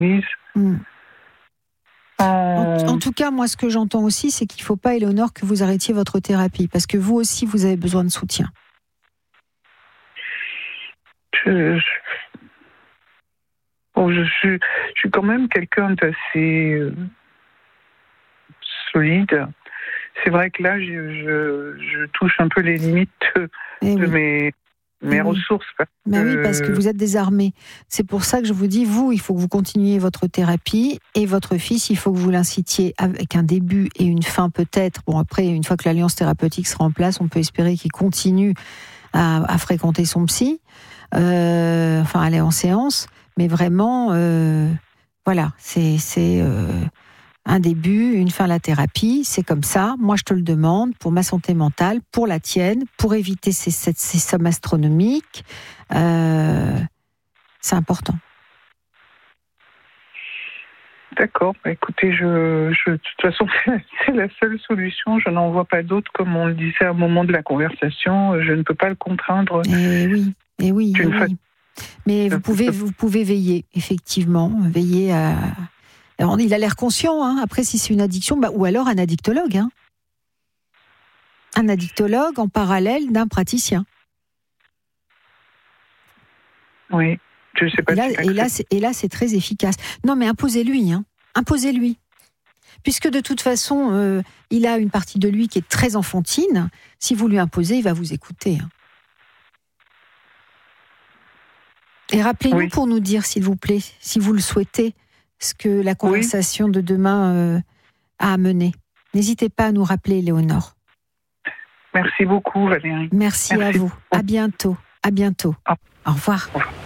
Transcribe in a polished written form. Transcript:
Mm. En... En tout cas, moi, ce que j'entends aussi, c'est qu'il ne faut pas, Éléonore, que vous arrêtiez votre thérapie, parce que vous aussi, vous avez besoin de soutien. Je suis quand même quelqu'un d'assez solide. C'est vrai que là, je touche un peu les limites de mes ressources. Oui, parce que vous êtes désarmé. C'est pour ça que je vous dis, vous, il faut que vous continuiez votre thérapie, et votre fils, il faut que vous l'incitiez avec un début et une fin peut-être. Bon, après, une fois que l'alliance thérapeutique sera en place, on peut espérer qu'il continue à fréquenter son psy, aller en séance. Mais vraiment, voilà, c'est un début, une fin à la thérapie, c'est comme ça. Moi, je te le demande pour ma santé mentale, pour la tienne, pour éviter ces sommes astronomiques. C'est important. D'accord. Écoutez, de toute façon, c'est la seule solution. Je n'en vois pas d'autre. Comme on le disait à un moment de la conversation, je ne peux pas le contraindre. Et oui. Mais vous pouvez veiller, effectivement, veiller à... Alors, il a l'air conscient, hein. Après, si c'est une addiction, ou alors un addictologue. Hein. Un addictologue en parallèle d'un praticien. Oui, je sais pas. Et là, c'est très efficace. Non, mais imposez-lui, hein. Imposez-lui. Puisque de toute façon, il a une partie de lui qui est très enfantine. Si vous lui imposez, il va vous écouter. Hein. Et rappelez-nous pour nous dire, s'il vous plaît, si vous le souhaitez, ce que la conversation de demain a amené. N'hésitez pas à nous rappeler, Éléonore. Merci beaucoup, Valérie. Merci à vous. À bientôt. Au revoir.